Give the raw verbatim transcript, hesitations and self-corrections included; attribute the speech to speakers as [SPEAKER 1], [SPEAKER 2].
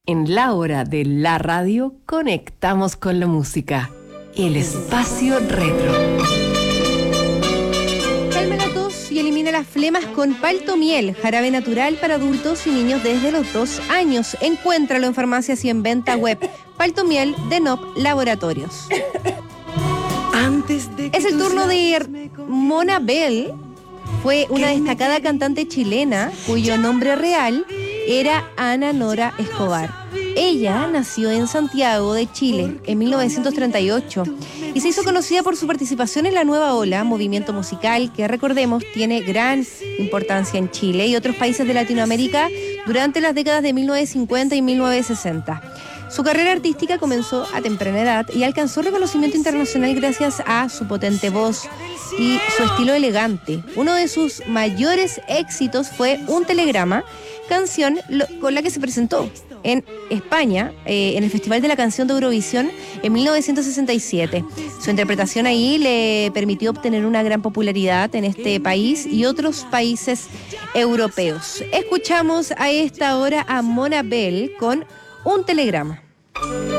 [SPEAKER 1] En la hora de la radio conectamos con la música. El espacio retro.
[SPEAKER 2] Calma la tos y elimina las flemas con Paltomiel, jarabe natural para adultos y niños desde los dos años. Encuéntralo en farmacias y en venta web. Paltomiel de N O P Laboratorios. Es el turno de Mona Bell. Fue una destacada cantante chilena cuyo nombre real era Ana Nora Escobar. Ella nació en Santiago de Chile en mil novecientos treinta y ocho y se hizo conocida por su participación en la Nueva Ola, movimiento musical que, recordemos, tiene gran importancia en Chile y otros países de Latinoamérica durante las décadas de mil novecientos cincuenta y mil novecientos sesenta. Su carrera artística comenzó a temprana edad y alcanzó reconocimiento internacional gracias a su potente voz y su estilo elegante. Uno de sus mayores éxitos fue Un Telegrama, canción con la que se presentó en España, eh, en el Festival de la Canción de Eurovisión en mil novecientos sesenta y siete. Su interpretación ahí le permitió obtener una gran popularidad en este país y otros países europeos. Escuchamos a esta hora a Mona Bell con Un Telegrama.